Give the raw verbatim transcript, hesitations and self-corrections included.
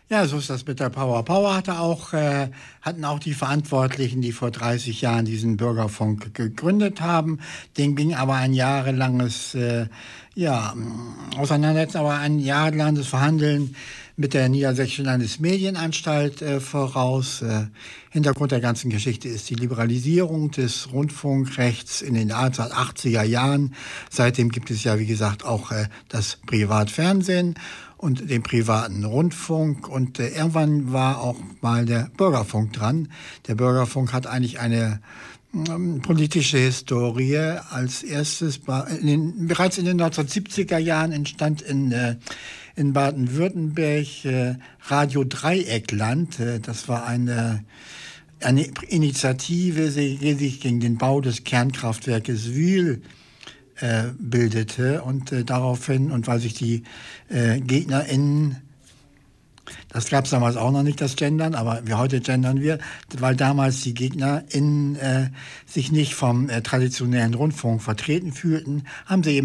Ja, so ist das mit der Power. Power hatte auch, äh, hatten auch die Verantwortlichen, die vor dreißig Jahren diesen Bürgerfunk gegründet haben. Dem ging aber ein jahrelanges, äh, ja, mh, Auseinandersetzen, aber ein jahrelanges Verhandeln mit der Niedersächsischen Landesmedienanstalt äh, voraus. Äh, Hintergrund der ganzen Geschichte ist die Liberalisierung des Rundfunkrechts in den neunzehnhundertachtziger Jahren. Seitdem gibt es ja, wie gesagt, auch äh, das Privatfernsehen und den privaten Rundfunk. Und äh, irgendwann war auch mal der Bürgerfunk dran. Der Bürgerfunk hat eigentlich eine ähm, politische Historie. Als erstes, war in den, bereits in den neunzehnhundertsiebziger Jahren entstand in, äh, in Baden-Württemberg äh, Radio Dreieckland. Äh, das war eine eine Initiative, die sich gegen den Bau des Kernkraftwerkes Wyhl äh, bildete und äh, daraufhin, und weil sich die äh, GegnerInnen, das gab es damals auch noch nicht, das Gendern, aber wir heute gendern wir, weil damals die GegnerInnen äh, sich nicht vom äh, traditionellen Rundfunk vertreten fühlten, haben sie eben